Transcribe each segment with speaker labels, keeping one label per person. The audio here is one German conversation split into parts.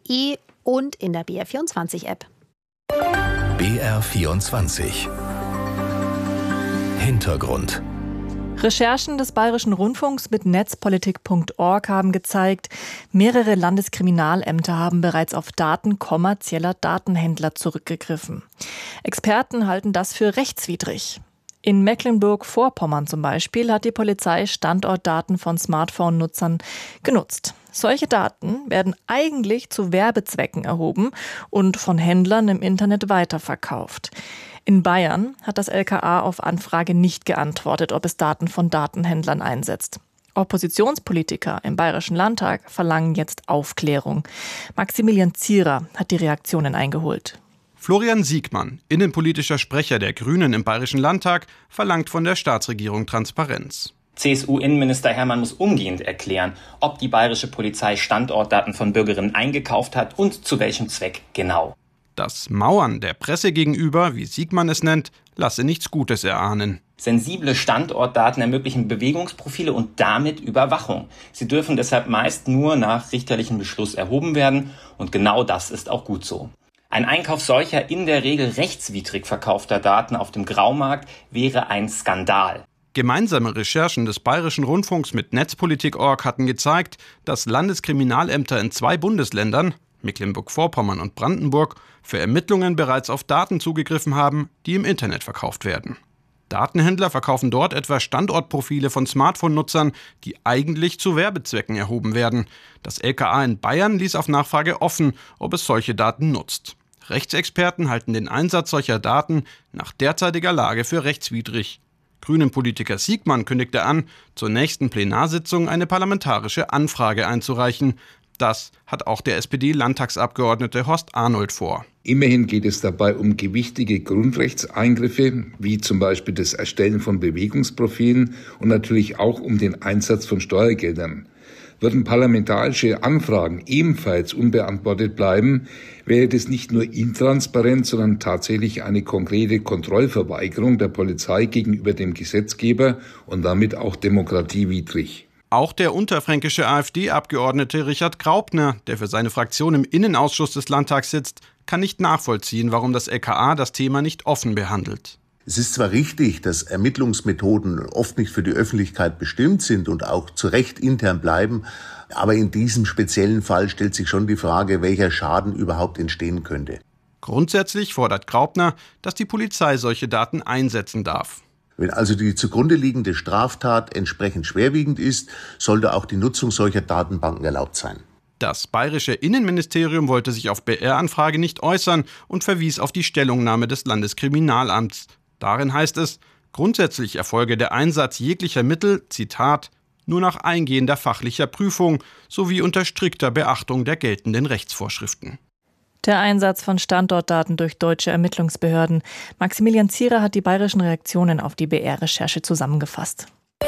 Speaker 1: br24.de und in der BR24-App.
Speaker 2: BR24 Hintergrund.
Speaker 3: Recherchen des Bayerischen Rundfunks mit netzpolitik.org haben gezeigt, mehrere Landeskriminalämter haben bereits auf Daten kommerzieller Datenhändler zurückgegriffen. Experten halten das für rechtswidrig. In Mecklenburg-Vorpommern zum Beispiel hat die Polizei Standortdaten von Smartphone-Nutzern genutzt. Solche Daten werden eigentlich zu Werbezwecken erhoben und von Händlern im Internet weiterverkauft. In Bayern hat das LKA auf Anfrage nicht geantwortet, ob es Daten von Datenhändlern einsetzt. Oppositionspolitiker im Bayerischen Landtag verlangen jetzt Aufklärung. Maximilian Zierer hat die Reaktionen eingeholt.
Speaker 4: Florian Siegmann, innenpolitischer Sprecher der Grünen im Bayerischen Landtag, verlangt von der Staatsregierung Transparenz.
Speaker 5: CSU-Innenminister Hermann muss umgehend erklären, ob die bayerische Polizei Standortdaten von Bürgerinnen eingekauft hat und zu welchem Zweck genau.
Speaker 4: Das Mauern der Presse gegenüber, wie Siegmann es nennt, lasse nichts Gutes erahnen.
Speaker 5: Sensible Standortdaten ermöglichen Bewegungsprofile und damit Überwachung. Sie dürfen deshalb meist nur nach richterlichem Beschluss erhoben werden und genau das ist auch gut so. Ein Einkauf solcher in der Regel rechtswidrig verkaufter Daten auf dem Graumarkt wäre ein Skandal.
Speaker 4: Gemeinsame Recherchen des Bayerischen Rundfunks mit Netzpolitik.org hatten gezeigt, dass Landeskriminalämter in 2 Bundesländern, Mecklenburg-Vorpommern und Brandenburg, für Ermittlungen bereits auf Daten zugegriffen haben, die im Internet verkauft werden. Datenhändler verkaufen dort etwa Standortprofile von Smartphone-Nutzern, die eigentlich zu Werbezwecken erhoben werden. Das LKA in Bayern ließ auf Nachfrage offen, ob es solche Daten nutzt. Rechtsexperten halten den Einsatz solcher Daten nach derzeitiger Lage für rechtswidrig. Grünen-Politiker Siegmann kündigte an, zur nächsten Plenarsitzung eine parlamentarische Anfrage einzureichen. Das hat auch der SPD-Landtagsabgeordnete Horst Arnold vor.
Speaker 6: Immerhin geht es dabei um gewichtige Grundrechtseingriffe, wie zum Beispiel das Erstellen von Bewegungsprofilen und natürlich auch um den Einsatz von Steuergeldern. Würden parlamentarische Anfragen ebenfalls unbeantwortet bleiben, wäre das nicht nur intransparent, sondern tatsächlich eine konkrete Kontrollverweigerung der Polizei gegenüber dem Gesetzgeber und damit auch demokratiewidrig.
Speaker 4: Auch der unterfränkische AfD-Abgeordnete Richard Graupner, der für seine Fraktion im Innenausschuss des Landtags sitzt, kann nicht nachvollziehen, warum das LKA das Thema nicht offen behandelt.
Speaker 7: Es ist zwar richtig, dass Ermittlungsmethoden oft nicht für die Öffentlichkeit bestimmt sind und auch zu Recht intern bleiben, aber in diesem speziellen Fall stellt sich schon die Frage, welcher Schaden überhaupt entstehen könnte.
Speaker 4: Grundsätzlich fordert Graupner, dass die Polizei solche Daten einsetzen darf.
Speaker 7: Wenn also die zugrunde liegende Straftat entsprechend schwerwiegend ist, sollte auch die Nutzung solcher Datenbanken erlaubt sein.
Speaker 4: Das bayerische Innenministerium wollte sich auf BR-Anfrage nicht äußern und verwies auf die Stellungnahme des Landeskriminalamts. Darin heißt es, grundsätzlich erfolge der Einsatz jeglicher Mittel, Zitat, nur nach eingehender fachlicher Prüfung sowie unter strikter Beachtung der geltenden Rechtsvorschriften.
Speaker 3: Der Einsatz von Standortdaten durch deutsche Ermittlungsbehörden. Maximilian Zierer hat die bayerischen Reaktionen auf die BR-Recherche zusammengefasst.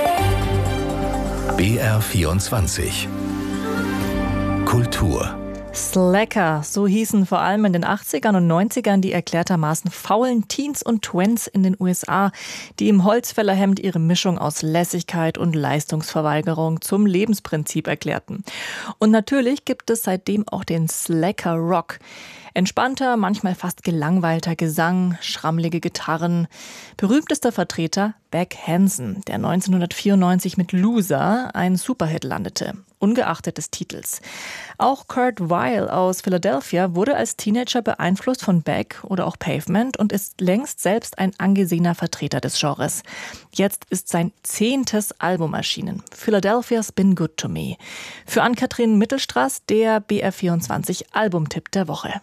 Speaker 2: BR24 Kultur.
Speaker 3: Slacker, so hießen vor allem in den 80ern und 90ern die erklärtermaßen faulen Teens und Twins in den USA, die im Holzfällerhemd ihre Mischung aus Lässigkeit und Leistungsverweigerung zum Lebensprinzip erklärten. Und natürlich gibt es seitdem auch den Slacker Rock. Entspannter, manchmal fast gelangweilter Gesang, schrammelige Gitarren. Berühmtester Vertreter Beck Hansen, der 1994 mit Loser einen Superhit landete, ungeachtet des Titels. Auch Kurt Weill aus Philadelphia wurde als Teenager beeinflusst von Beck oder auch Pavement und ist längst selbst ein angesehener Vertreter des Genres. Jetzt ist sein 10. Album erschienen, Philadelphia's Been Good to Me. Für Ann-Kathrin Mittelstraß der BR24 Albumtipp der Woche.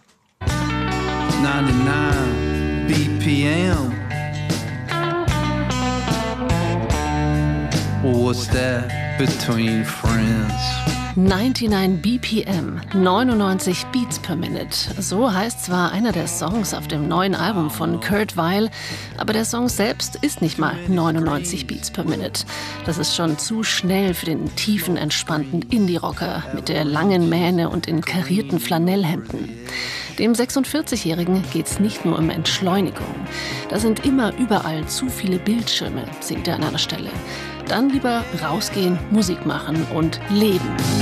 Speaker 8: 99 BPM. What's that between friends?
Speaker 9: 99 BPM, 99 Beats per Minute. So heißt zwar einer der Songs auf dem neuen Album von Kurt Weill, aber der Song selbst ist nicht mal 99 Beats per Minute. Das ist schon zu schnell für den tiefen, entspannten Indie-Rocker mit der langen Mähne und in karierten Flanellhemden. Dem 46-Jährigen geht's nicht nur um Entschleunigung. Da sind immer überall zu viele Bildschirme, singt er an einer Stelle. Dann lieber rausgehen, Musik machen und leben.